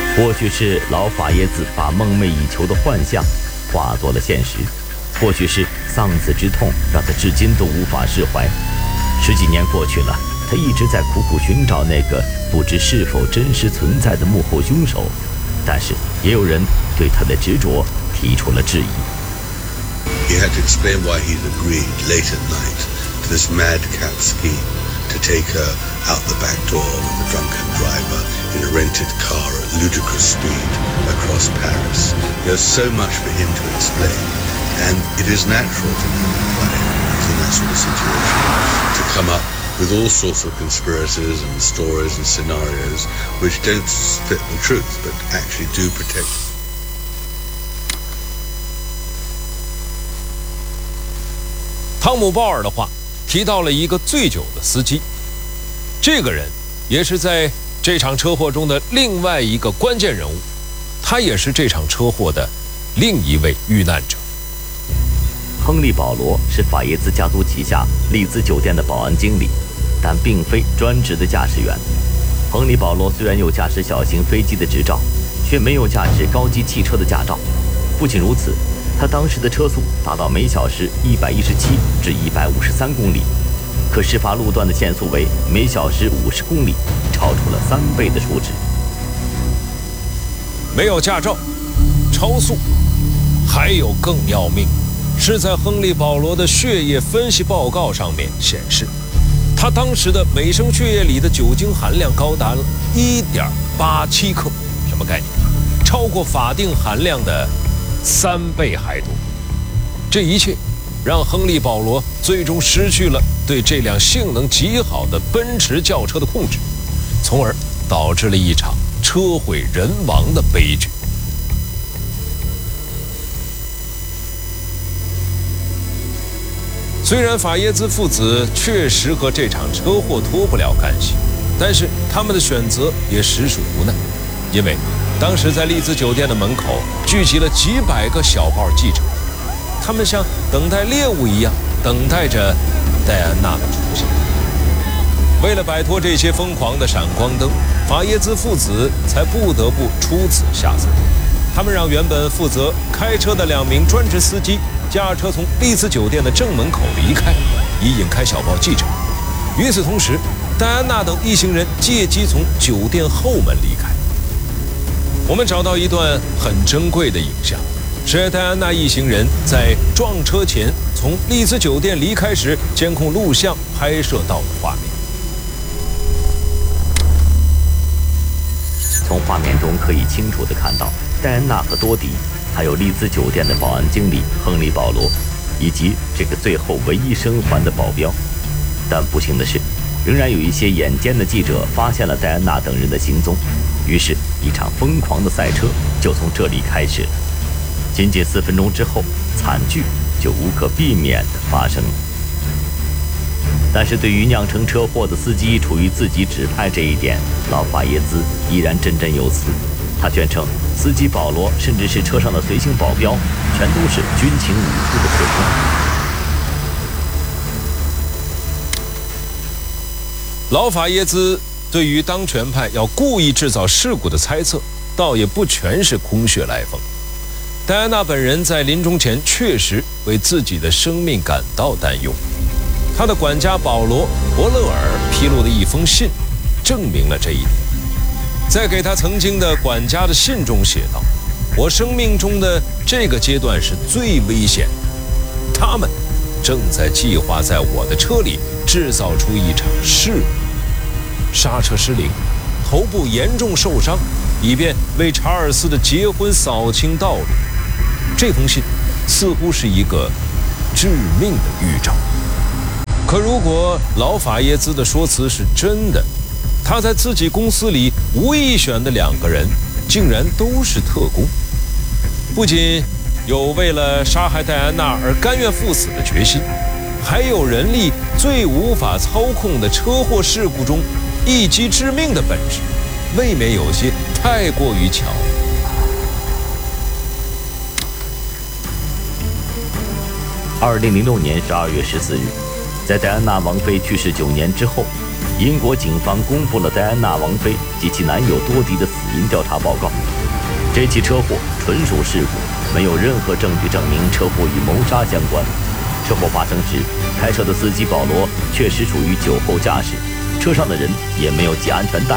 或许是老法耶兹把梦寐以求的幻象化作了现实，或许是丧子之痛让他至今都无法释怀。10几年过去了，他一直在苦苦寻找那个不知是否真实存在的幕后凶手，但是也有人对他的执着提出了质疑。 He had to explain why he'd agreed late at night to this madcap scheme to take her out the back door with a drunken driver in a rented car at ludicrous speed across Paris. There's so much for him to explain, and it is natural to him in that sort of situation to come up with all sorts of conspiracies and stories and scenarios which don't fit the truth but actually do protect. 汤姆·鲍尔的话提到了一个醉酒的司机，这个人也是在这场车祸中的另外一个关键人物，他也是这场车祸的另一位遇难者。 亨利·保罗是法耶兹家族旗下丽兹酒店的保安经理，但并非专职的驾驶员。亨利·保罗虽然有驾驶小型飞机的执照，却没有驾驶高级汽车的驾照。不仅如此，他当时的车速达到每小时117至153公里，可事发路段的限速为每小时50公里，超出了3倍的数值。 没有驾照，超速，还有更要命，是在亨利·保罗的血液分析报告上面显示，他当时的每升血液里的酒精含量高达了1.87克，什么概念？超过法定含量的3倍还多。这一切让亨利·保罗最终失去了对这辆性能极好的奔驰轿车的控制，从而导致了一场车毁人亡的悲剧。虽然法耶兹父子确实和这场车祸脱不了干系，但是他们的选择也实属无奈，因为当时在丽兹酒店的门口聚集了几百个小报记者，他们像等待猎物一样等待着戴安娜的出现。为了摆脱这些疯狂的闪光灯，法耶兹父子才不得不出此下策。他们让原本负责开车的2名专职司机驾车从丽兹酒店的正门口离开，以引开小报记者。与此同时，戴安娜等一行人借机从酒店后门离开。我们找到一段很珍贵的影像，是戴安娜一行人在撞车前从丽兹酒店离开时监控录像拍摄到的画面。 从画面中可以清楚地看到戴安娜和多迪，还有丽兹酒店的保安经理亨利·保罗，以及这个最后唯一生还的保镖。但不幸的是，仍然有一些眼尖的记者发现了戴安娜等人的行踪，于是一场疯狂的赛车就从这里开始了。仅仅4分钟之后，惨剧就无可避免地发生了。但是对于酿成车祸的司机处于自己指派这一点，老法耶兹依然振振有词。他宣称，司机保罗甚至是车上的随行保镖，全都是军情五处的特工。 老法耶兹对于当权派要故意制造事故的猜测，倒也不全是空穴来风。戴安娜本人在临终前确实为自己的生命感到担忧。他的管家保罗·伯勒尔披露的一封信证明了这一点。在给他曾经的管家的信中写道：“我生命中的这个阶段是最危险的，他们正在计划在我的车里制造出一场事故，刹车失灵，头部严重受伤，以便为查尔斯的结婚扫清道路。”这封信似乎是一个致命的预兆。可如果老法耶兹的说辞是真的，他在自己公司里无意选的2个人竟然都是特工，不仅有为了杀害戴安娜而甘愿赴死的决心，还有人力最无法操控的车祸事故中一击致命的本事，未免有些太过于巧。 2006年12月14日，在戴安娜王妃去世9年之后， 英国警方公布了戴安娜王妃及其男友多迪的死因调查报告。这起车祸纯属事故，没有任何证据证明车祸与谋杀相关。车祸发生时，开车的司机保罗确实处于酒后驾驶，车上的人也没有系安全带。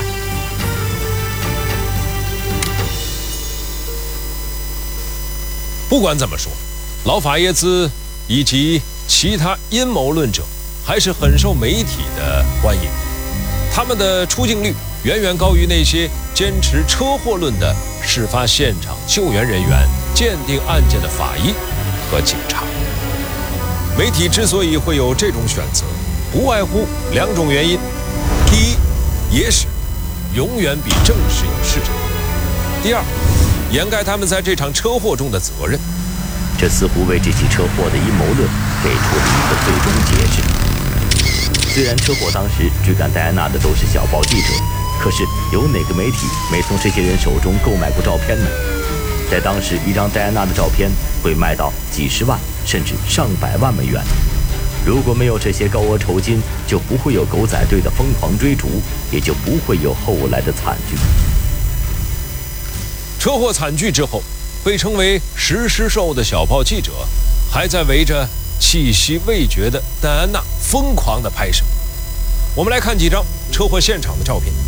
不管怎么说，老法耶兹以及其他阴谋论者还是很受媒体的欢迎，他们的出镜率远远高于那些坚持车祸论的事发现场救援人员、鉴定案件的法医和警察。媒体之所以会有这种选择，不外乎2种原因：第一，野史永远比正史有市场；第二，掩盖他们在这场车祸中的责任。 这似乎为这起车祸的阴谋论给出了一个最终解释。虽然车祸当时追赶戴安娜的都是小报记者，可是有哪个媒体没从这些人手中购买过照片呢？在当时，一张戴安娜的照片会卖到几十万甚至上百万美元。如果没有这些高额酬金，就不会有狗仔队的疯狂追逐，也就不会有后来的惨剧。 车祸惨剧之后，被称为石狮兽的小报记者还在围着气息未绝的戴安娜疯狂地拍摄。我们来看几张车祸现场的照片。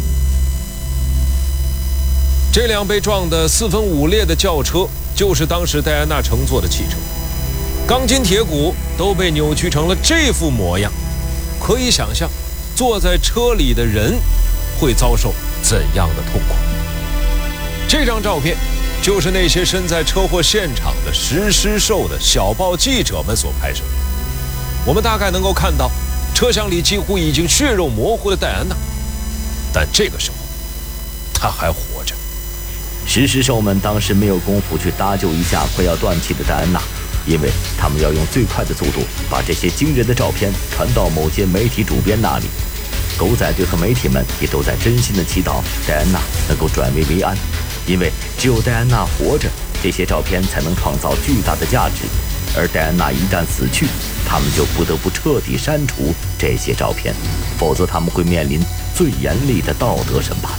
这辆被撞得4分5裂的轿车就是当时戴安娜乘坐的汽车，钢筋铁骨都被扭曲成了这副模样。可以想象，坐在车里的人会遭受怎样的痛苦。这张照片就是那些身在车祸现场的石狮兽的小报记者们所拍摄。我们大概能够看到车厢里几乎已经血肉模糊的戴安娜，但这个时候她还活着。 石狮兽们当时没有功夫去搭救一下快要断气的戴安娜，因为他们要用最快的速度把这些惊人的照片传到某些媒体主编那里。狗仔队和媒体们也都在真心的祈祷戴安娜能够转危为安，因为只有戴安娜活着，这些照片才能创造巨大的价值，而戴安娜一旦死去，他们就不得不彻底删除这些照片，否则他们会面临最严厉的道德审判。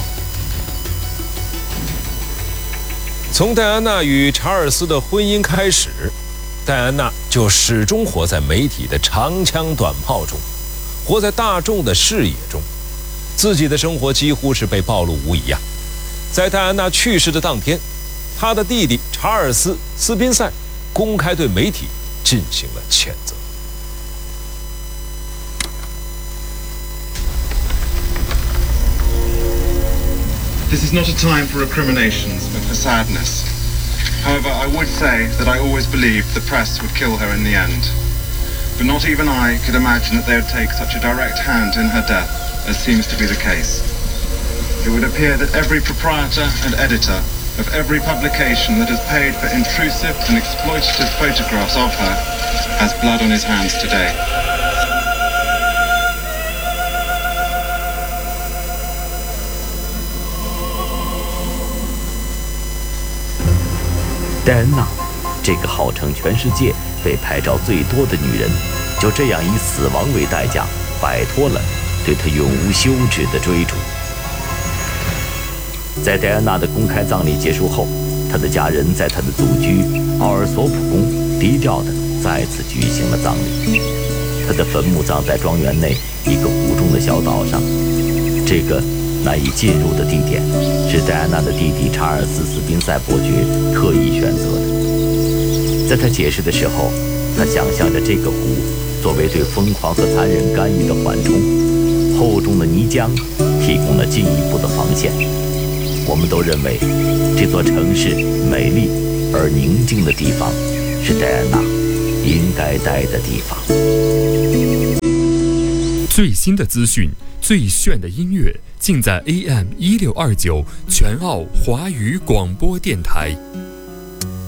从戴安娜与查尔斯的婚姻开始，戴安娜就始终活在媒体的长枪短炮中，活在大众的视野中，自己的生活几乎是被暴露无遗啊。在戴安娜去世的当天，她的弟弟查尔斯·斯宾塞公开对媒体进行了谴责。 This is not a time for recriminations, but for sadness. However, I would say that I always believed the press would kill her in the end. But not even I could imagine that they would take such a direct hand in her death, as seems to be the case. It would appear that every proprietor and editor of every publication that has paid for intrusive and exploitative photographs of her has blood on his hands today. 戴安娜，这个号称全世界被拍照最多的女人，就这样以死亡为代价，摆脱了对她永无休止的追逐。在戴安娜的公开葬礼结束后，她的家人在她的祖居奥尔索普宫低调地再次举行了葬礼。她的坟墓葬在庄园内一个湖中的小岛上，这个难以进入的地点是戴安娜的弟弟查尔斯·斯宾塞伯爵特意选择的。在他解释的时候，他想象着这个湖作为对疯狂和残忍干预的缓冲，厚重的泥浆提供了进一步的防线。我们都认为这座城市美丽而宁静的地方是戴安娜应该待的地方。 最新的资讯，最炫的音乐，尽在 AM1629 全澳华语广播电台。